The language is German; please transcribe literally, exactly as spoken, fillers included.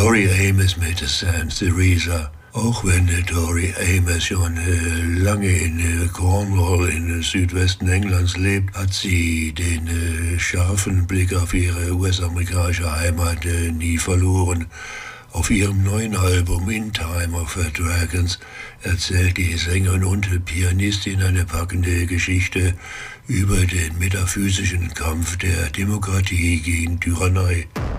Tori Amos mit Sans Theresa. Auch wenn äh, Tori Amos schon äh, lange in äh, Cornwall in äh, Südwesten Englands lebt, hat sie den äh, scharfen Blick auf ihre U S-amerikanische Heimat äh, nie verloren. Auf ihrem neuen Album In Time of Dragons erzählt die Sängerin und Pianistin eine packende Geschichte über den metaphysischen Kampf der Demokratie gegen Tyrannei.